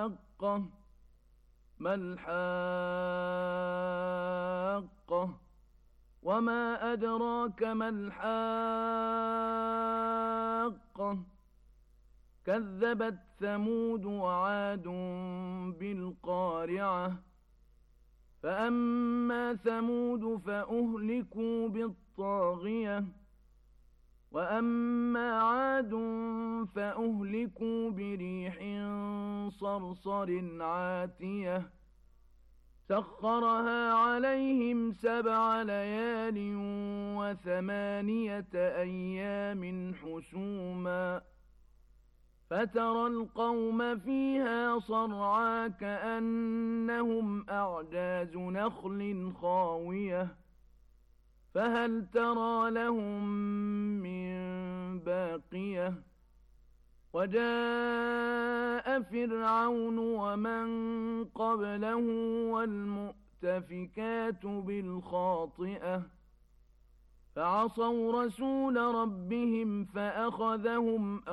الحاقة ما الحاقة وما أدراك ما الحاقة كذبت ثمود وعاد بالقارعة فأما ثمود فأهلكوا بالطاغية وأما عاد فأهلكوا بريح صرصر عاتية سخرها عليهم 7 ليال و8 أيام حسوما فترى القوم فيها صرعى كأنهم أعجاز نخل خاوية فهل ترى لهم من باقية وجاء فرعون ومن قبله والمؤتفكات بالخاطئة فعصوا رسول ربهم فأخذهم